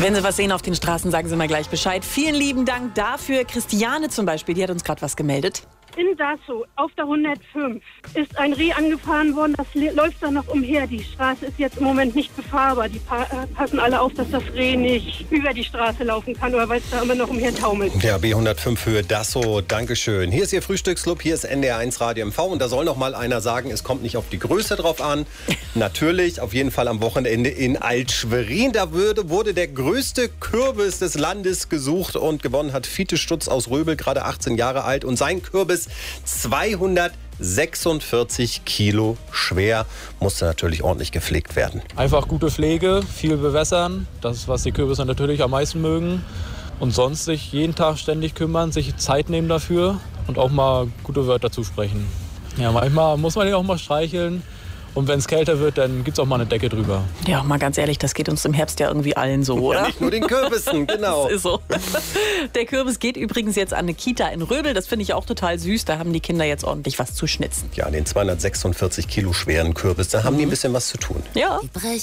Wenn Sie was sehen auf den Straßen, sagen Sie mal gleich Bescheid. Vielen lieben Dank dafür. Christiane zum Beispiel, die hat uns gerade was gemeldet. In Dassow auf der 105 ist ein Reh angefahren worden, das läuft da noch umher. Die Straße ist jetzt im Moment nicht befahrbar. Die passen alle auf, dass das Reh nicht über die Straße laufen kann, oder weil es da immer noch umher taumelt. Ja, B105 Höhe Dassow, Dankeschön. Hier ist Ihr Frühstücksclub, hier ist NDR1 Radio MV und da soll noch mal einer sagen, es kommt nicht auf die Größe drauf an. Natürlich, auf jeden Fall am Wochenende in Alt-Schwerin. Da wurde der größte Kürbis des Landes gesucht und gewonnen hat Fiete Stutz aus Röbel, gerade 18 Jahre alt. Und sein Kürbis 246 Kilo schwer, musste natürlich ordentlich gepflegt werden. Einfach gute Pflege, viel bewässern, das ist, was die Kürbisse natürlich am meisten mögen. Und sonst sich jeden Tag ständig kümmern, sich Zeit nehmen dafür und auch mal gute Wörter zusprechen. Ja, manchmal muss man ja auch mal streicheln. Und wenn es kälter wird, dann gibt es auch mal eine Decke drüber. Ja, mal ganz ehrlich, das geht uns im Herbst ja irgendwie allen so, oder? Ja, nicht nur den Kürbissen, genau. Das ist so. Der Kürbis geht übrigens jetzt an eine Kita in Röbel. Das finde ich auch total süß. Da haben die Kinder jetzt ordentlich was zu schnitzen. Ja, den 246 Kilo schweren Kürbis, da haben die ein bisschen was zu tun. Ja.